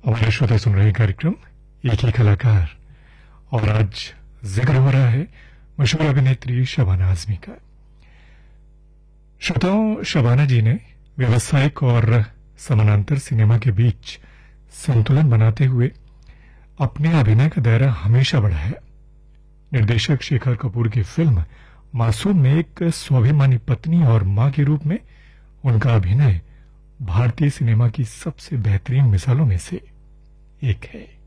हमारे श्रोता सुन रहे कार्यक्रम एक ही कलाकार, और आज जिक्र हो रहा है मशहूर अभिनेत्री शबाना आजमी का। श्रोताओं, शबाना जी ने व्यावसायिक और समानांतर सिनेमा के बीच संतुलन बनाते हुए अपने अभिनय का दायरा हमेशा बढ़ाया। निर्देशक शेखर कपूर की फिल्म मासूम में एक स्वाभिमानी पत्नी और मां के रूप में उनका अभिनय भारतीय सिनेमा की सबसे बेहतरीन मिसालों में से एक है।